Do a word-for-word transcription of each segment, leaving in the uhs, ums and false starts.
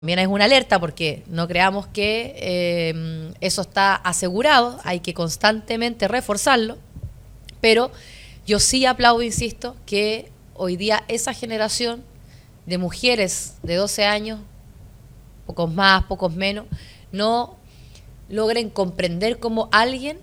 También es una alerta porque no creamos que eh, eso está asegurado, hay que constantemente reforzarlo, pero yo sí aplaudo, insisto, que hoy día esa generación de mujeres de doce años, pocos más, pocos menos, no logren comprender cómo alguien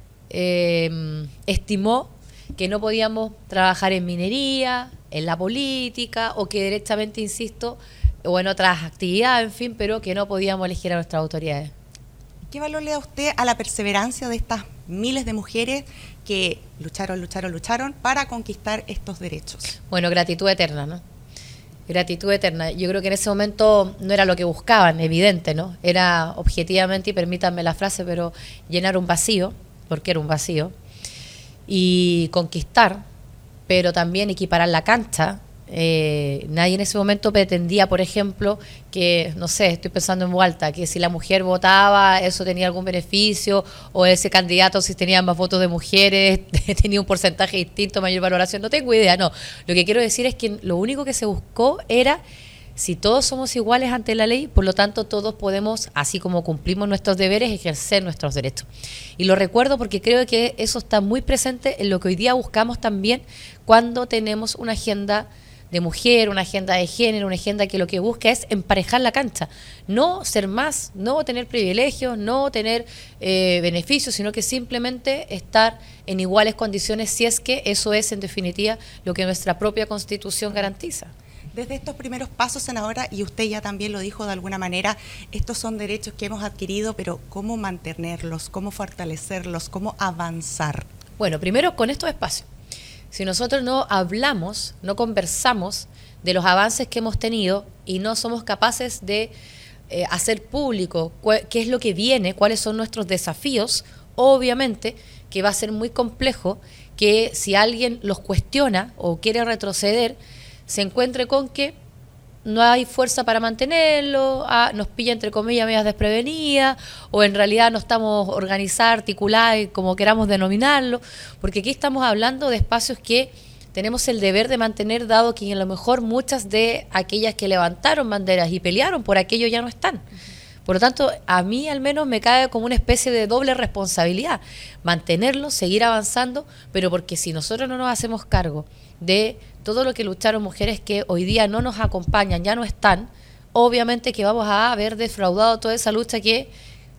eh, estimó que no podíamos trabajar en minería, en la política, o que directamente, insisto, o en otras actividades, en fin, pero que no podíamos elegir a nuestras autoridades. ¿Qué valor le da usted a la perseverancia de estas miles de mujeres que lucharon, lucharon, lucharon para conquistar estos derechos? Bueno, gratitud eterna, ¿no? Gratitud eterna. Yo creo que en ese momento no era lo que buscaban, evidente, ¿no? Era objetivamente, y permítanme la frase, pero llenar un vacío, porque era un vacío, y conquistar, pero también equiparar la cancha. Eh, nadie en ese momento pretendía, por ejemplo, que, no sé, estoy pensando en Vuelta, que si la mujer votaba, eso tenía algún beneficio, o ese candidato, si tenía más votos de mujeres, tenía un porcentaje distinto, mayor valoración. No tengo idea, no. Lo que quiero decir es que lo único que se buscó era, si todos somos iguales ante la ley, por lo tanto todos podemos, así como cumplimos nuestros deberes, ejercer nuestros derechos. Y lo recuerdo porque creo que eso está muy presente en lo que hoy día buscamos también cuando tenemos una agenda de mujer, una agenda de género, una agenda que lo que busca es emparejar la cancha, no ser más, no tener privilegios, no tener eh, beneficios, sino que simplemente estar en iguales condiciones, si es que eso es en definitiva lo que nuestra propia Constitución garantiza. Desde estos primeros pasos, senadora, y usted ya también lo dijo de alguna manera, estos son derechos que hemos adquirido, pero ¿cómo mantenerlos, cómo fortalecerlos, cómo avanzar? Bueno, primero con estos espacios. Si nosotros no hablamos, no conversamos de los avances que hemos tenido y no somos capaces de eh, hacer público qué es lo que viene, cuáles son nuestros desafíos, obviamente que va a ser muy complejo que si alguien los cuestiona o quiere retroceder, se encuentre con que no hay fuerza para mantenerlo, ah, nos pilla entre comillas medias desprevenidas, o en realidad no estamos organizadas, articuladas, como queramos denominarlo, porque aquí estamos hablando de espacios que tenemos el deber de mantener, dado que a lo mejor muchas de aquellas que levantaron banderas y pelearon por aquello ya no están. Por lo tanto, a mí al menos me cae como una especie de doble responsabilidad, mantenerlo, seguir avanzando, pero porque si nosotros no nos hacemos cargo de todo lo que lucharon mujeres que hoy día no nos acompañan, ya no están, obviamente que vamos a haber defraudado toda esa lucha que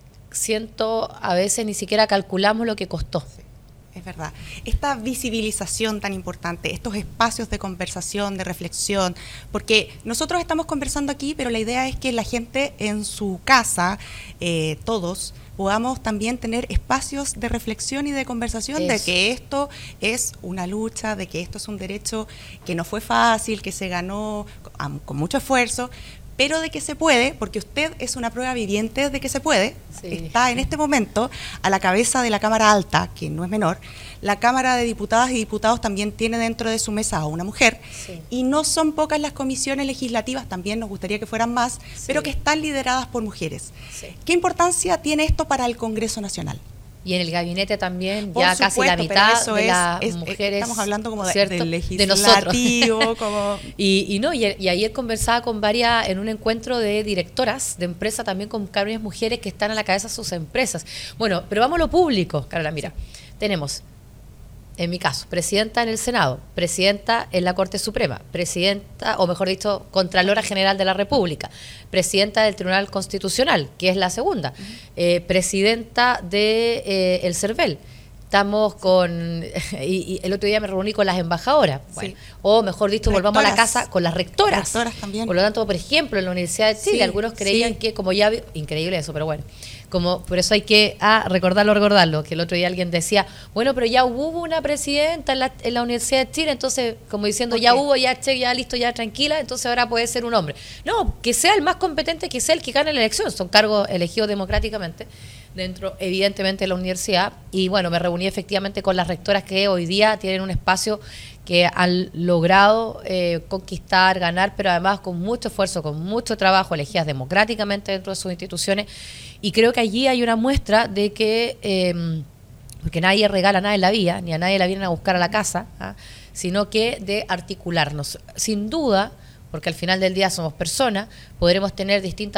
siento a veces ni siquiera calculamos lo que costó. Sí, es verdad. Esta visibilización tan importante, estos espacios de conversación, de reflexión, porque nosotros estamos conversando aquí, pero la idea es que la gente en su casa, eh, todos, podamos también tener espacios de reflexión y de conversación. Eso. De que esto es una lucha, de que esto es un derecho que no fue fácil, que se ganó con mucho esfuerzo, pero de que se puede, porque usted es una prueba viviente de que se puede. Sí. Está en este momento a la cabeza de la Cámara Alta, que no es menor. La Cámara de Diputadas y Diputados también tiene dentro de su mesa a una mujer, sí. Y no son pocas las comisiones legislativas, también nos gustaría que fueran más, sí. Pero que están lideradas por mujeres. Sí. ¿Qué importancia tiene esto para el Congreso Nacional? Y en el gabinete también, por ya supuesto, casi la mitad de es, las es, mujeres. Estamos hablando como de, ¿cierto? del De legislativo. nosotros. Como... y, y no, y, y ayer conversaba con varias, en un encuentro de directoras de empresas, también con varias mujeres que están a la cabeza de sus empresas. Bueno, pero vamos a lo público, Carla, mira, tenemos, en mi caso, presidenta en el Senado, presidenta en la Corte Suprema, presidenta, o mejor dicho, Contralora General de la República, presidenta del Tribunal Constitucional, que es la segunda, uh-huh. eh, presidenta de eh, el CERVEL. Estamos con, y, y el otro día me reuní con las embajadoras, bueno, sí. O mejor dicho, rectoras. Volvamos a la casa con las rectoras. Rectoras también. Por lo tanto, por ejemplo, en la Universidad de Chile, sí, algunos creían sí. que como ya, increíble eso, pero bueno, como por eso hay que ah, recordarlo, recordarlo, que el otro día alguien decía, bueno, pero ya hubo una presidenta en la, en la Universidad de Chile, entonces, como diciendo, ya hubo, ya che, ya listo, ya tranquila, entonces ahora puede ser un hombre. No, que sea el más competente, que sea el que gane la elección, son cargos elegidos democráticamente dentro, evidentemente, de la universidad. Y bueno, me reuní efectivamente con las rectoras que hoy día tienen un espacio que han logrado eh, conquistar, ganar, pero además con mucho esfuerzo, con mucho trabajo, elegidas democráticamente dentro de sus instituciones. Y creo que allí hay una muestra de que, eh, porque nadie regala nada en la vida, ni a nadie la vienen a buscar a la casa, ¿ah? Sino que de articularnos. Sin duda, porque al final del día somos personas, podremos tener distintas